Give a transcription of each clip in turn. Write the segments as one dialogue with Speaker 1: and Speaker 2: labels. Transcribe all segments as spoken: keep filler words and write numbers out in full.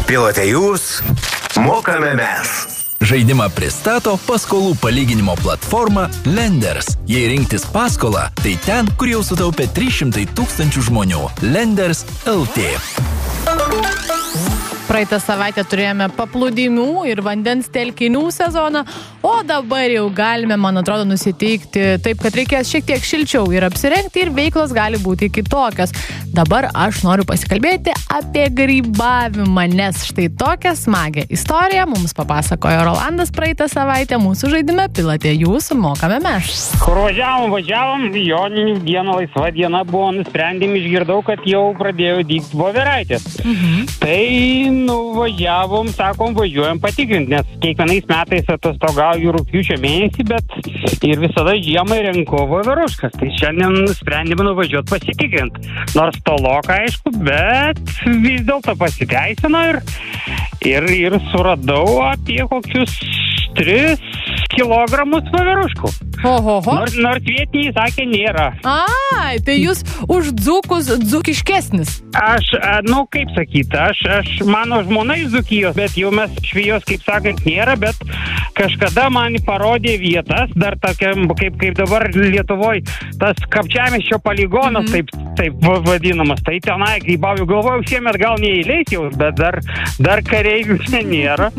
Speaker 1: Pilote jūs, mokame mes.
Speaker 2: Žaidimą pristato paskolų palyginimo platforma Lenders. Jei rinktis paskolą, tai ten, kur jau sutaupė trys šimtai tūkstančių žmonių. Lenders L T.
Speaker 3: Praeitą savaitę turėjome paplūdimių ir vandens telkinių sezoną, o dabar jau galime, man atrodo, nusiteikti taip, kad reikės šiek tiek šilčiau ir apsirengti ir veiklos gali būti kitokios. Dabar aš noriu pasikalbėti apie grybavimą, nes štai tokią smagią istoriją mums papasakojo Rolandas praeitą savaitę mūsų žaidime Pilote jūs, mokame mes.
Speaker 4: Kur važiavom, važiavom, joninių dieną, laisva diena buvo, nusprendėm, išgirdau, kad jau pradėjo dygti voveraitės. Mhm. Tai nuvažiavom, sakom, važiuojam patikrinti, nes kiekvienais metais atostogauju rugpjūčio mėnesį, bet ir visada žiemai renku voveruškas. Tai šiandien nusprendėme nuvažiuoti pasitikrinti. Nors toloka, aišku, bet vis dėlto pasiteisino ir, ir, ir suradau apie kokius tris kilogramus voveruškų.
Speaker 3: Ohoho.
Speaker 4: Nors, nors vietiniai sakė nėra.
Speaker 3: Ai, tai jūs už dzūkus dzūkiškesnis.
Speaker 4: Aš, nu, kaip sakyti, aš, aš, mano žmona iš Dzūkijos, bet jau mes švijos, kaip sakant, nėra, bet kažkada man parodė vietas, dar tokiam, kaip, kaip dabar Lietuvoj, tas Kapčiamiesčio poligonas, mm-hmm. taip, taip vadinamas, tai tenai grybauju, galvojau, šiemet gal neįleis jau, bet dar, dar kareivių nėra.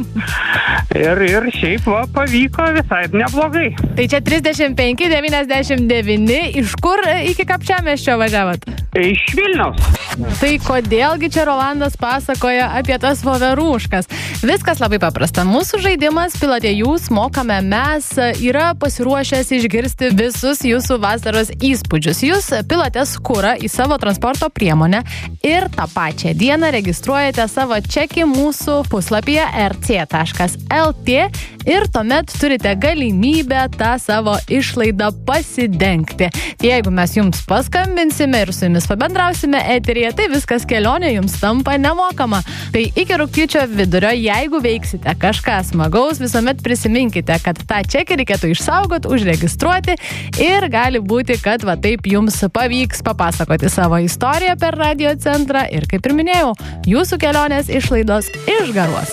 Speaker 4: Ir, ir šiaip, va, pavyko visai neblogai.
Speaker 3: Tai čia trisdešimt penki devyniasdešimt devyni, iš kur iki Kapčiamiesčio važiavot?
Speaker 4: Iš Vilniaus.
Speaker 3: Tai kodėlgi čia Rolandas pasakoja apie tas voveruškas? Viskas labai paprasta. Mūsų žaidimas Pilote jūs, mokame mes yra pasiruošęs išgirsti visus jūsų vasaros įspūdžius. Jūs pilotės kurą į savo transporto priemonę ir tą pačią dieną registruojate savo čekį mūsų puslapyje r c taškas l t ir tuomet turite galimybę tą savo išlaidą pasidengti. Jeigu mes jums paskambinsime ir su jumis pabendrausime eteryje, tai viskas kelionė jums tampa nemokama. Tai iki rugpjūčio vidurio, jeigu veiksite kažką smagaus, visuomet prisiminkite, kad tą čekį reikėtų išsaugoti, užregistruoti ir gali būti, kad va taip jums pavyks papasakoti savo istoriją per radio centrą ir, kaip ir minėjau, jūsų kelionės išlaidos išgaruos.